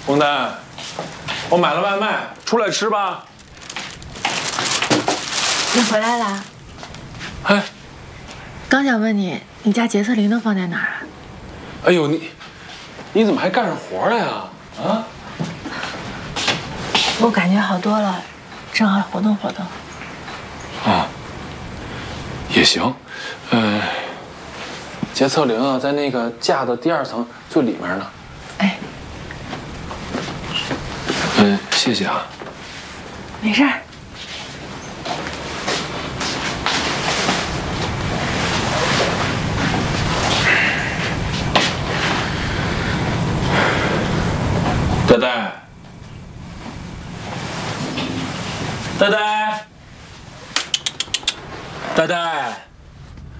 王丹，我买了外卖，出来吃吧。 你回来啦？ 哎， 刚想问你，你家洁厕灵都放在哪儿啊？ 哎呦，你怎么还干上活了呀？啊？ 我感觉好多了，正好活动活动。 啊，也行。洁厕灵啊，在那个架的第2层最里面呢。 哎。 谢谢啊。 没事儿。 呆呆，呆呆，呆呆。